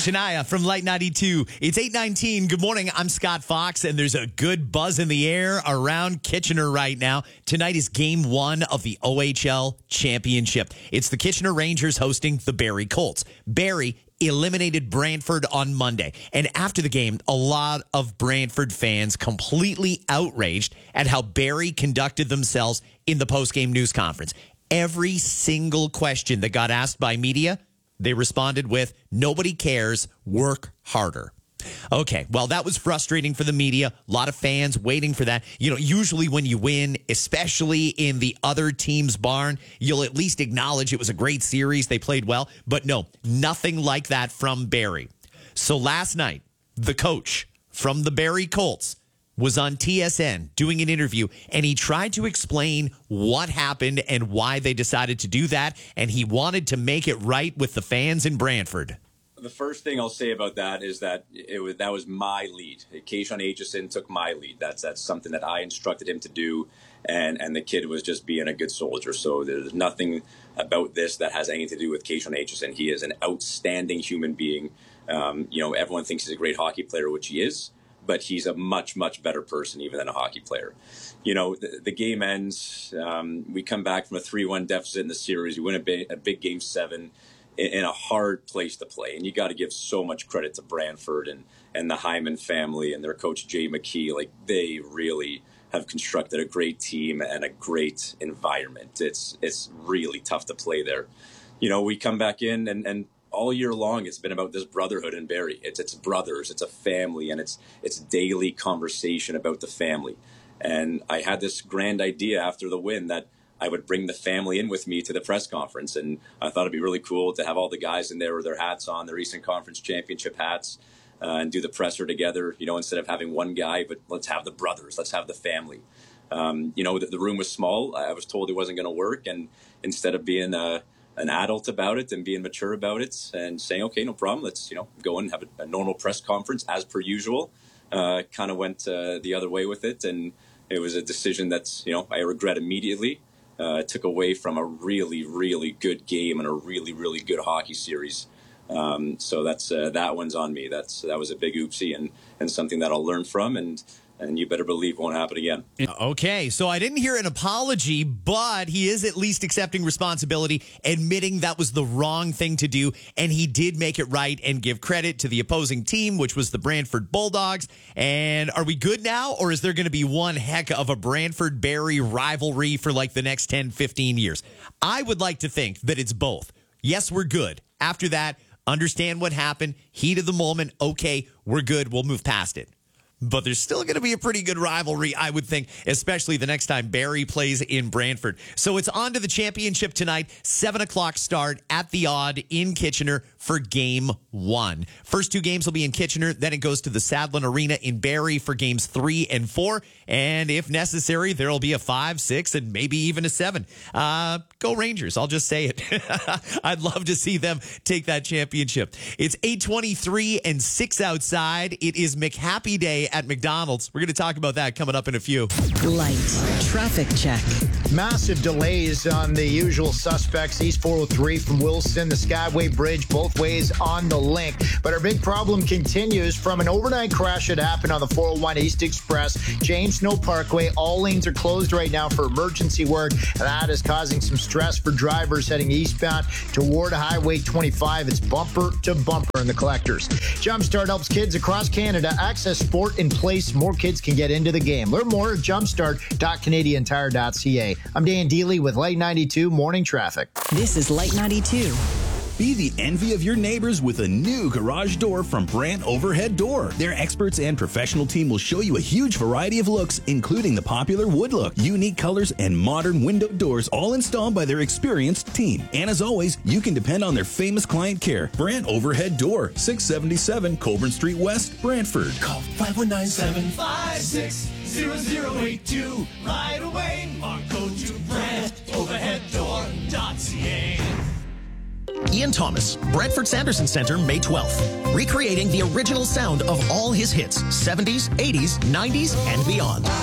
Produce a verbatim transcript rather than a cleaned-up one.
Shania from Light ninety-two. It's eight nineteen. Good morning. I'm Scott Fox, and there's a good buzz in the air around Kitchener right now. Tonight is game one of the O H L Championship. It's the Kitchener Rangers hosting the Barrie Colts. Barrie eliminated Brantford on Monday. And after the game, a lot of Brantford fans completely outraged at how Barrie conducted themselves in the post-game news conference. Every single question that got asked by media, they responded with, nobody cares, work harder. Okay, well, that was frustrating for the media. A lot of fans waiting for that. You know, usually when you win, especially in the other team's barn, you'll at least acknowledge it was a great series. They played well. But no, nothing like that from Barrie. So last night, the coach from the Barrie Colts was on T S N doing an interview, and he tried to explain what happened and why they decided to do that, and he wanted to make it right with the fans in Brantford. The first thing I'll say about that is that it was that was my lead. Kayshawn Aitchison took my lead. That's that's something that I instructed him to do, and, and the kid was just being a good soldier. So there's nothing about this that has anything to do with Kayshawn Aitchison. He is an outstanding human being. Um, you know, everyone thinks he's a great hockey player, which he is, but he's a much, much better person even than a hockey player. You know, the, the game ends. Um, we come back from a three one deficit in the series. We win a big, a big game seven in, in a hard place to play. And you got to give so much credit to Brantford and, and the Hyman family and their coach, Jay McKee. Like, they really have constructed a great team and a great environment. It's, it's really tough to play there. You know, we come back in and, and all year long, it's been about this brotherhood in Barrie. It's it's brothers, it's a family, and it's it's daily conversation about the family. And I had this grand idea after the win that I would bring the family in with me to the press conference, and I thought it'd be really cool to have all the guys in there with their hats on, their Eastern Conference Championship hats, uh, and do the presser together. You know, instead of having one guy, but let's have the brothers, let's have the family. Um, you know, the, the room was small. I was told it wasn't going to work, and instead of being a an adult about it and being mature about it and saying, okay, no problem, let's, you know, go and have a, a normal press conference as per usual, uh, kind of went uh, the other way with it. And it was a decision that's, you know, I regret immediately. Uh, it took away from a really, really good game and a really, really good hockey series. Um, so that's uh, that one's on me. That's that was a big oopsie and, and something that I'll learn from, and and you better believe it won't happen again. Okay, so I didn't hear an apology, but he is at least accepting responsibility, admitting that was the wrong thing to do, and he did make it right and give credit to the opposing team, which was the Brantford Bulldogs. And are we good now, or is there going to be one heck of a Brantford-Barrie rivalry for like the next ten, fifteen years? I would like to think that it's both. Yes, we're good. After that, understand what happened, heat of the moment, okay, we're good, we'll move past it. But there's still going to be a pretty good rivalry, I would think, especially the next time Barrie plays in Brantford. So it's on to the championship tonight, seven o'clock start at the Odd in Kitchener for game one. First two games will be in Kitchener, then it goes to the Sadlon Arena in Barrie for games three and four. And if necessary, there will be a five, six, and maybe even a seven. Uh, go Rangers, I'll just say it. I'd love to see them take that championship. It's eight twenty-three and six outside. It is McHappy Day at McDonald's. We're going to talk about that coming up in a few. Light traffic check. Massive delays on the usual suspects. East four oh three from Wilson, the Skyway Bridge, both ways on the link. But our big problem continues from an overnight crash that happened on the four oh one East Express, James Snow Parkway. All lanes are closed right now for emergency work, and that is causing some stress for drivers heading eastbound toward Highway twenty-five. It's bumper to bumper in the collectors. Jumpstart helps kids across Canada access sport in place. More kids can get into the game. Learn more at jumpstart dot canadian tire dot c a. I'm Dan Dealey with Light ninety-two Morning Traffic. This is Light ninety-two. Be the envy of your neighbors with a new garage door from Brandt Overhead Door. Their experts and professional team will show you a huge variety of looks, including the popular wood look, unique colors, and modern window doors, all installed by their experienced team. And as always, you can depend on their famous client care. Brandt Overhead Door, six seventy-seven Colburn Street West, Brantford. Call five one nine, seven five six, zero zero eight two right away or go to brandt overhead door dot c a. Ian Thomas, Brantford Sanderson Center, May twelfth. Recreating the original sound of all his hits, seventies, eighties, nineties, and beyond.